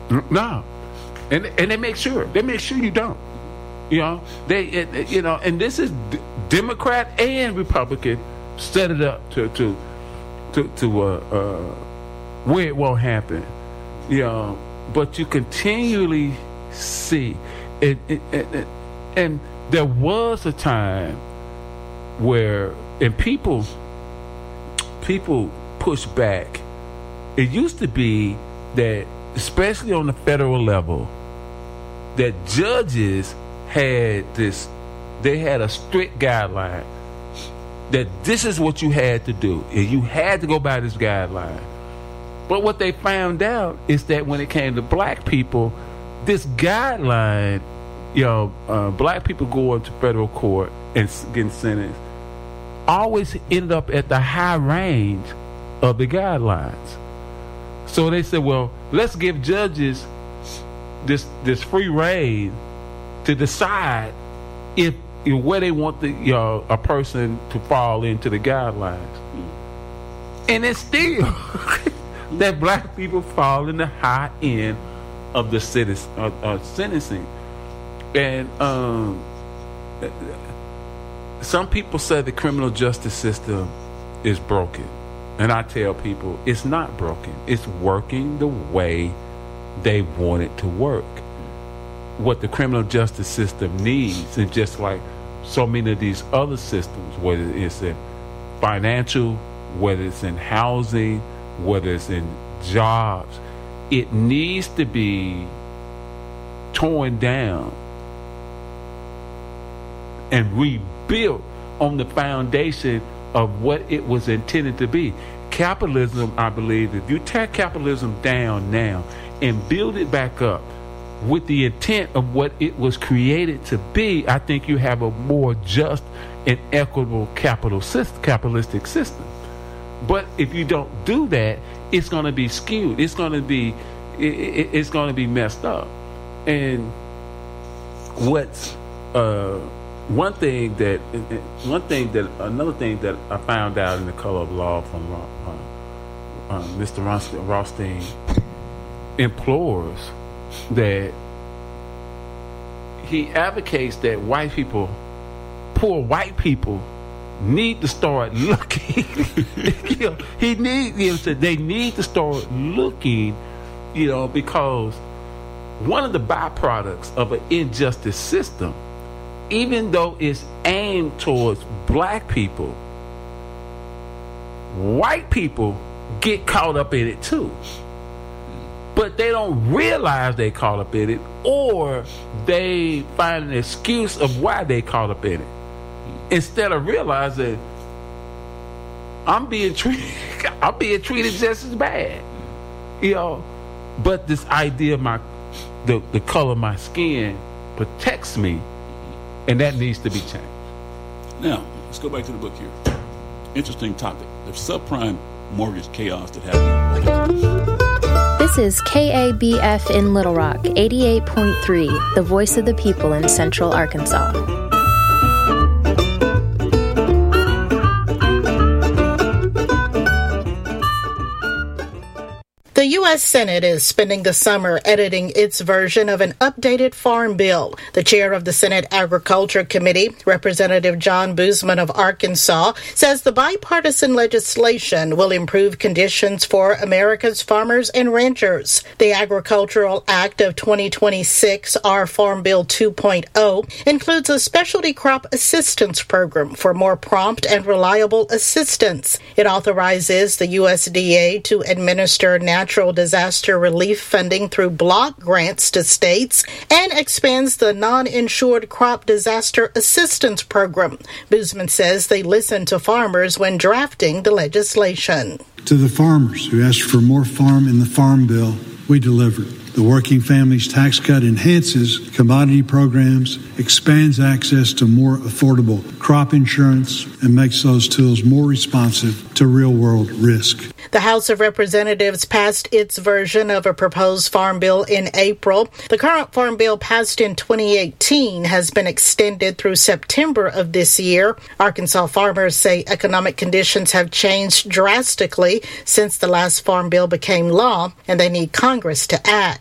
No, and they make sure you don't. And this is Democrat and Republican set it up to where it won't happen. But you continually see it, and there was a time where people push back. It used to be that, especially on the federal level, that judges had a strict guideline that this is what you had to do, and you had to go by this guideline. But what they found out is that when it came to black people, this guideline, black people going to federal court and getting sentenced, always ended up at the high range of the guidelines. So they said, well, let's give judges this free rein to decide if where they want a person to fall into the guidelines. And it's still that black people fall in the high end of the sentencing. And some people say the criminal justice system is broken. And I tell people it's not broken. It's working the way they want it to work. What the criminal justice system needs, and just like so many of these other systems, whether it's in financial, whether it's in housing, whether it's in jobs, it needs to be torn down and rebuilt on the foundation of what it was intended to be. Capitalism, I believe, if you tear capitalism down now and build it back up with the intent of what it was created to be, I think you have a more just and equitable capitalistic system. But if you don't do that, it's going to be skewed. It's going to be messed up. And what's another thing that I found out in The Color of Law from Mr. Rothstein implores that he advocates that poor white people need to start looking. They need to start looking, because one of the byproducts of an injustice system, even though it's aimed towards black people, white people get caught up in it too. But they don't realize they caught up in it, or they find an excuse of why they caught up in it, instead of realizing I'm being treated just as bad. But this idea of the color of my skin protects me, and that needs to be changed. Now, let's go back to the book here. Interesting topic. The subprime mortgage chaos that happened. This is KABF in Little Rock, 88.3, the voice of the people in Central Arkansas. The U.S. Senate is spending the summer editing its version of an updated farm bill. The chair of the Senate Agriculture Committee, Representative John Boozman of Arkansas, says the bipartisan legislation will improve conditions for America's farmers and ranchers. The Agricultural Act of 2026, our Farm Bill 2.0, includes a specialty crop assistance program for more prompt and reliable assistance. It authorizes the USDA to administer natural disaster relief funding through block grants to states and expands the non-insured crop disaster assistance program. Boozman says they listened to farmers when drafting the legislation. To the farmers who asked for more farm in the Farm Bill, we delivered. The Working Families Tax Cut enhances commodity programs, expands access to more affordable crop insurance, and makes those tools more responsive to real-world risk. The House of Representatives passed its version of a proposed farm bill in April. The current farm bill passed in 2018 has been extended through September of this year. Arkansas farmers say economic conditions have changed drastically since the last farm bill became law, and they need Congress to act.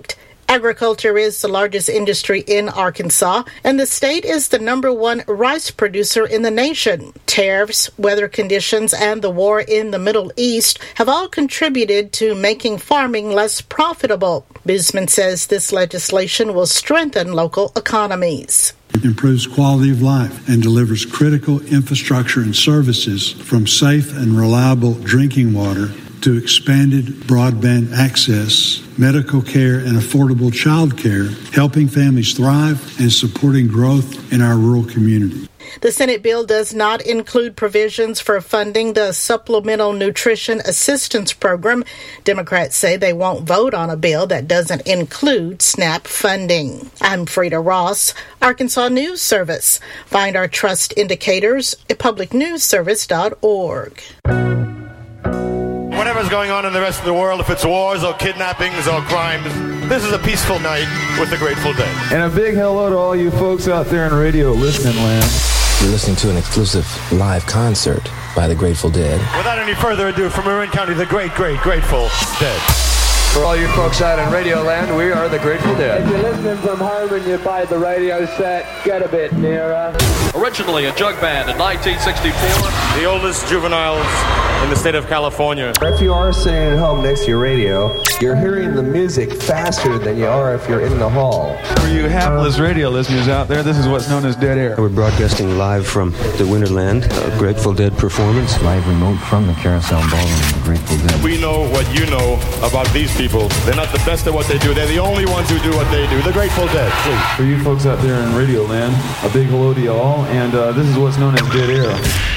Agriculture is the largest industry in Arkansas, and the state is the #1 rice producer in the nation. Tariffs, weather conditions, and the war in the Middle East have all contributed to making farming less profitable. Boozman says this legislation will strengthen local economies. It improves quality of life and delivers critical infrastructure and services from safe and reliable drinking water to expanded broadband access, medical care, and affordable child care, helping families thrive and supporting growth in our rural community. The Senate bill does not include provisions for funding the Supplemental Nutrition Assistance Program. Democrats say they won't vote on a bill that doesn't include SNAP funding. I'm Frida Ross, Arkansas News Service. Find our trust indicators at publicnewsservice.org. Whatever's going on in the rest of the world, if it's wars or kidnappings or crimes, this is a peaceful night with the Grateful Dead. And a big hello to all you folks out there in radio listening land. You're listening to an exclusive live concert by the Grateful Dead. Without any further ado, from Marin County, the Grateful Dead. For all you folks out in radio land, we are the Grateful Dead. If you're listening from home and you buy the radio set, get a bit nearer. Originally a jug band in 1964. The oldest juveniles in the state of California. If you are sitting at home next to your radio, you're hearing the music faster than you are if you're in the hall. For you hapless radio listeners out there, this is what's known as dead air. We're broadcasting live from the Winterland, a Grateful Dead performance. Live remote from the Carousel Ballroom of the Grateful Dead. We know what you know about these people. They're not the best at what they do. They're the only ones who do what they do. The Grateful Dead, please. For you folks out there in radio land, a big hello to you all, and this is what's known as dead air.